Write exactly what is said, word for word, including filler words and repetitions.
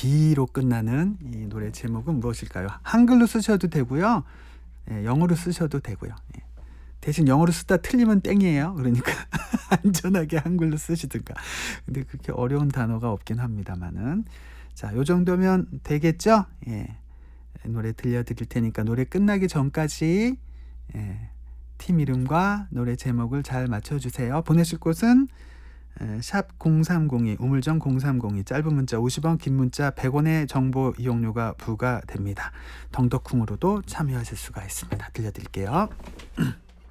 B로 끝나는 이 노래 제목은 무엇일까요? 한글로 쓰셔도 되고요. 예, 영어로 쓰셔도 되고요. 예. 대신 영어로 쓰다 틀리면 땡이에요. 그러니까 안전하게 한글로 쓰시든가. 근데 그렇게 어려운 단어가 없긴 합니다만은. 자, 요 정도면 되겠죠? 예. 노래 들려드릴 테니까 노래 끝나기 전까지 예, 팀 이름과 노래 제목을 잘 맞춰주세요. 보내실 곳은 샵 공삼공이, 우물정 공삼공이, 짧은 문자 오십 원, 긴 문자 백 원의 정보 이용료가 부과됩니다. 덩덕쿵으로도 참여하실 수가 있습니다. 들려드릴게요.